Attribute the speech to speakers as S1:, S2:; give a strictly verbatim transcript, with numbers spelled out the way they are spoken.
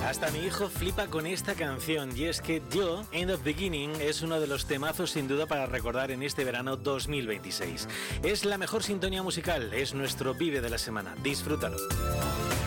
S1: Hasta mi hijo flipa con esta canción, y es que yo, End of Beginning, es uno de los temazos sin duda para recordar en este verano dos mil veintiséis. Es la mejor sintonía musical, es nuestro Vive de la semana. Disfrútalo.